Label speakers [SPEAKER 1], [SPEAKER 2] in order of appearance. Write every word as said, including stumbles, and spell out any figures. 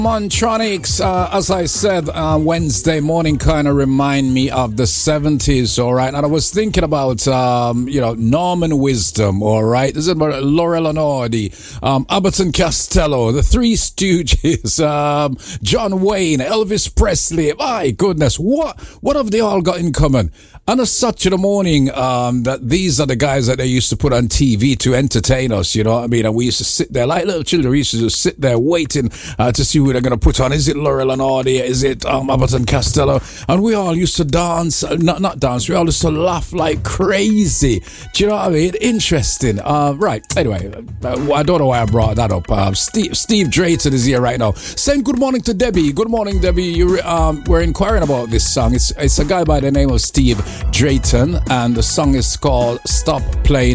[SPEAKER 1] Montronics, uh, as I said, uh, Wednesday morning kind of remind me of the seventies, all right? And I was thinking about, um, you know, Norman Wisdom, all right? This is about Laurel and Hardy, um, Abbott and Costello, the Three Stooges, um, John Wayne, Elvis Presley. My goodness, what what have they all got in common? And as such in the morning, um, that these are the guys that they used to put on T V to entertain us, you know what I mean? And we used to sit there like little children. We used to just sit there waiting uh, to see who they're going to put on. Is it Laurel and Hardy? Is it um, Abbott and Costello? And we all used to dance, uh, not not dance, we all used to laugh like crazy. Do you know what I mean? Interesting. Uh, right, anyway, uh, I don't know why I brought that up. Uh, Steve, Steve Drayton is here right now. Saying good morning to Debbie. Good morning, Debbie. You um, We're inquiring about this song. It's, it's a guy by the name of Steve Drayton, and the song is called Stop Playing